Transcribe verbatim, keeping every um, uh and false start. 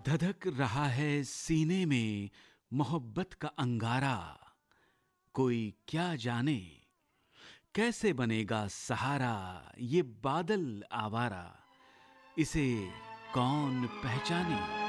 धधक रहा है सीने में मोहब्बत का अंगारा। कोई क्या जाने कैसे बनेगा सहारा ये बादल आवारा। इसे कौन पहचाने।